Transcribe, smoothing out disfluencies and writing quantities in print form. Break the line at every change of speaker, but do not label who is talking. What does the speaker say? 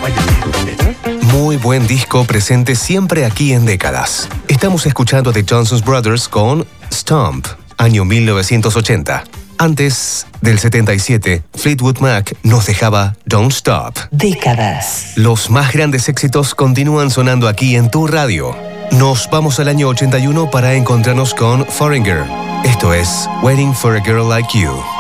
Muy buen disco presente siempre aquí en Décadas. Estamos escuchando a The Johnson Brothers con Stomp, año 1980. Antes del 77, Fleetwood Mac nos dejaba Don't Stop.
Décadas.
Los más grandes éxitos continúan sonando aquí en tu radio. Nos vamos al año 81 para encontrarnos con Foreigner. Esto es Waiting for a Girl Like You.